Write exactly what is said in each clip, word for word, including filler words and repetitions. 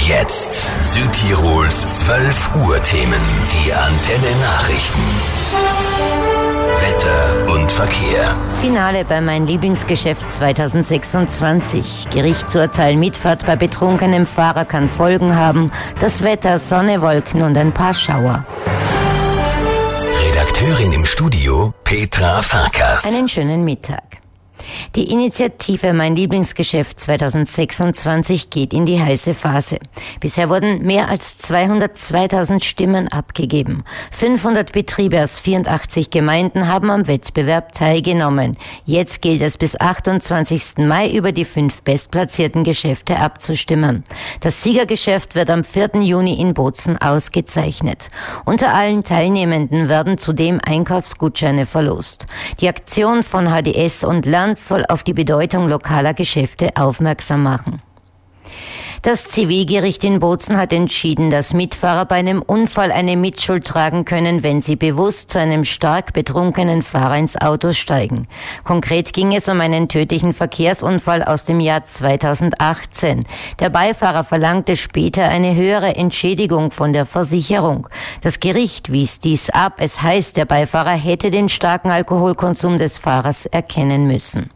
jetzt Südtirols zwölf Uhr Themen. Die Antenne Nachrichten. Wetter und Verkehr. Finale bei Mein Lieblingsgeschäft zwanzig sechsundzwanzig. Gerichtsurteil: Mitfahrt bei betrunkenem Fahrer kann Folgen haben. Das Wetter: Sonne, Wolken und ein paar Schauer. Redakteurin im Studio Petra Farkas. Einen schönen Mittag. Die Initiative Mein Lieblingsgeschäft zwanzig sechsundzwanzig geht in die heiße Phase. Bisher wurden mehr als zweihundertzweitausend Stimmen abgegeben. fünfhundert Betriebe aus vierundachtzig Gemeinden haben am Wettbewerb teilgenommen. Jetzt gilt es bis achtundzwanzigsten Mai über die fünf bestplatzierten Geschäfte abzustimmen. Das Siegergeschäft wird am vierten Juni in Bozen ausgezeichnet. Unter allen Teilnehmenden werden zudem Einkaufsgutscheine verlost. Die Aktion von H D S und Land soll auf die Bedeutung lokaler Geschäfte aufmerksam machen. Das Zivilgericht in Bozen hat entschieden, dass Mitfahrer bei einem Unfall eine Mitschuld tragen können, wenn sie bewusst zu einem stark betrunkenen Fahrer ins Auto steigen. Konkret ging es um einen tödlichen Verkehrsunfall aus dem Jahr zweitausendachtzehn. Der Beifahrer verlangte später eine höhere Entschädigung von der Versicherung. Das Gericht wies dies ab. Es heißt, der Beifahrer hätte den starken Alkoholkonsum des Fahrers erkennen müssen.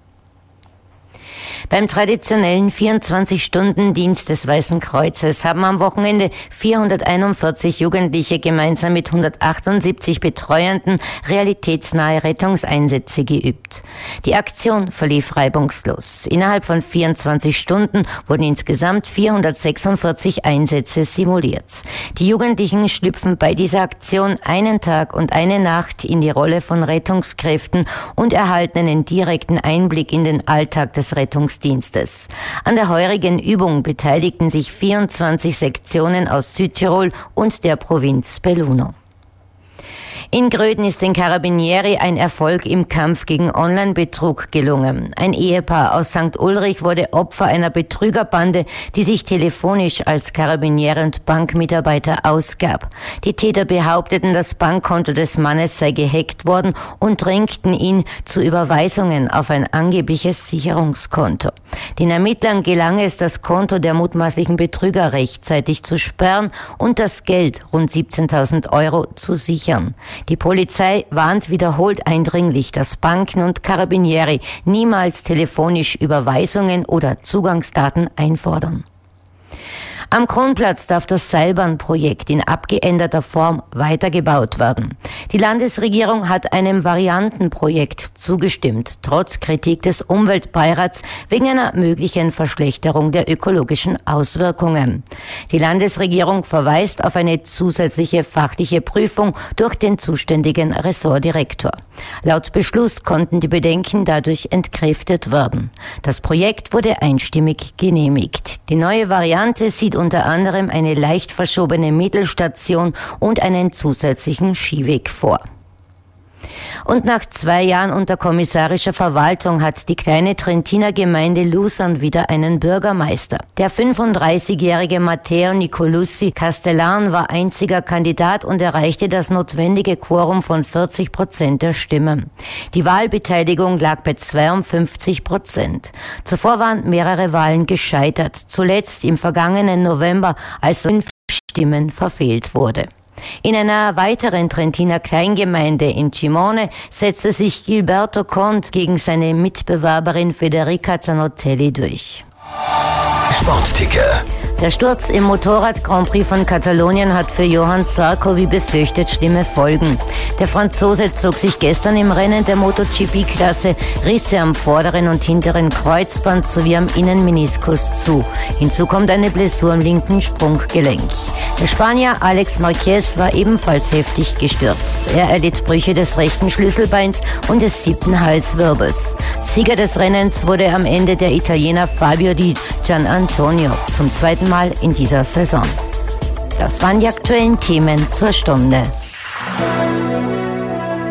Beim traditionellen vierundzwanzig-Stunden-Dienst des Weißen Kreuzes haben am Wochenende vierhunderteinundvierzig Jugendliche gemeinsam mit hundertachtundsiebzig Betreuenden realitätsnahe Rettungseinsätze geübt. Die Aktion verlief reibungslos. Innerhalb von vierundzwanzig Stunden wurden insgesamt vierhundertsechsundvierzig Einsätze simuliert. Die Jugendlichen schlüpfen bei dieser Aktion einen Tag und eine Nacht in die Rolle von Rettungskräften und erhalten einen direkten Einblick in den Alltag des Rettungsdienstes. An der heurigen Übung beteiligten sich vierundzwanzig Sektionen aus Südtirol und der Provinz Belluno. In Gröden ist den Carabinieri ein Erfolg im Kampf gegen Online-Betrug gelungen. Ein Ehepaar aus Sankt Ulrich wurde Opfer einer Betrügerbande, die sich telefonisch als Carabinieri und Bankmitarbeiter ausgab. Die Täter behaupteten, das Bankkonto des Mannes sei gehackt worden und drängten ihn zu Überweisungen auf ein angebliches Sicherungskonto. Den Ermittlern gelang es, das Konto der mutmaßlichen Betrüger rechtzeitig zu sperren und das Geld, rund siebzehntausend Euro, zu sichern. Die Polizei warnt wiederholt eindringlich, dass Banken und Carabinieri niemals telefonisch Überweisungen oder Zugangsdaten einfordern. Am Kronplatz darf das Seilbahnprojekt in abgeänderter Form weitergebaut werden. Die Landesregierung hat einem Variantenprojekt zugestimmt, trotz Kritik des Umweltbeirats wegen einer möglichen Verschlechterung der ökologischen Auswirkungen. Die Landesregierung verweist auf eine zusätzliche fachliche Prüfung durch den zuständigen Ressortdirektor. Laut Beschluss konnten die Bedenken dadurch entkräftet werden. Das Projekt wurde einstimmig genehmigt. Die neue Variante sieht unter anderem eine leicht verschobene Mittelstation und einen zusätzlichen Skiweg vor. Und nach zwei Jahren unter kommissarischer Verwaltung hat die kleine Trentiner Gemeinde Lucern wieder einen Bürgermeister. Der fünfunddreißigjährige Matteo Nicolussi Castellan war einziger Kandidat und erreichte das notwendige Quorum von vierzig Prozent der Stimmen. Die Wahlbeteiligung lag bei zweiundfünfzig Prozent. Zuvor waren mehrere Wahlen gescheitert, zuletzt im vergangenen November, als fünf Stimmen verfehlt wurde. In einer weiteren Trentiner Kleingemeinde in Cimone setzte sich Gilberto Conte gegen seine Mitbewerberin Federica Zanotelli durch. Sportticker. Der Sturz im Motorrad-Grand Prix von Katalonien hat für Johann Zarco wie befürchtet schlimme Folgen. Der Franzose zog sich gestern im Rennen der MotoGP-Klasse Risse am vorderen und hinteren Kreuzband sowie am Innenmeniskus zu. Hinzu kommt eine Blessur am linken Sprunggelenk. Der Spanier Alex Marquez war ebenfalls heftig gestürzt. Er erlitt Brüche des rechten Schlüsselbeins und des siebten Halswirbels. Sieger des Rennens wurde am Ende der Italiener Fabio Di Gianantonio, zum zweiten Mal in dieser Saison. Das waren die aktuellen Themen zur Stunde.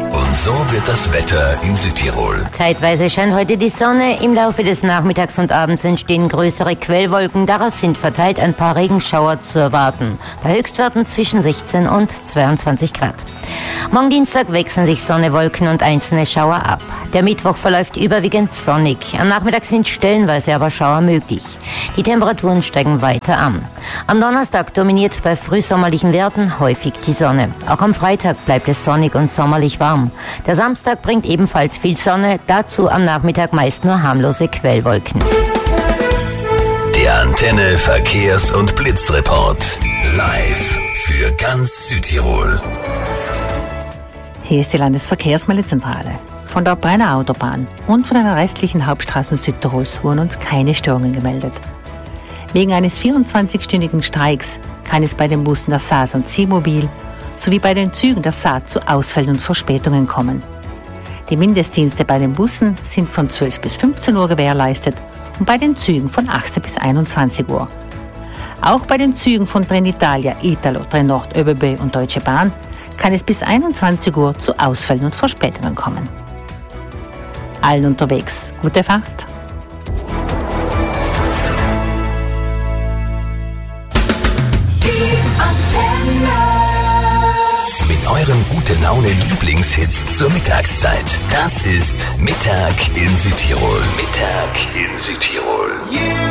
so wird das Wetter in Südtirol. Zeitweise scheint heute die Sonne. Im Laufe des Nachmittags und Abends entstehen größere Quellwolken. Daraus sind verteilt ein paar Regenschauer zu erwarten. Bei Höchstwerten zwischen sechzehn und zweiundzwanzig Grad. Morgen Dienstag wechseln sich Sonne, Wolken und einzelne Schauer ab. Der Mittwoch verläuft überwiegend sonnig. Am Nachmittag sind stellenweise aber Schauer möglich. Die Temperaturen steigen weiter an. Am Donnerstag dominiert bei frühsommerlichen Werten häufig die Sonne. Auch am Freitag bleibt es sonnig und sommerlich warm. Der Samstag bringt ebenfalls viel Sonne, dazu am Nachmittag meist nur harmlose Quellwolken. Der Antenne Verkehrs- und Blitzreport. Live für ganz Südtirol. Hier ist die Landesverkehrsmeldezentrale. Von der Brenner Autobahn und von den restlichen Hauptstraßen Südtirols wurden uns keine Störungen gemeldet. Wegen eines vierundzwanzigstündigen Streiks kann es bei den Bussen der Saas und Seemobil sowie bei den Zügen der Saat zu Ausfällen und Verspätungen kommen. Die Mindestdienste bei den Bussen sind von zwölf bis fünfzehn Uhr gewährleistet und bei den Zügen von achtzehn bis einundzwanzig Uhr. Auch bei den Zügen von Trenitalia, Italo, Trenord, ÖBB und Deutsche Bahn kann es bis einundzwanzig Uhr zu Ausfällen und Verspätungen kommen. Allen unterwegs gute Fahrt! Mit euren Gute-Laune-Lieblingshits zur Mittagszeit. Das ist Mittag in Südtirol. Mittag in Südtirol.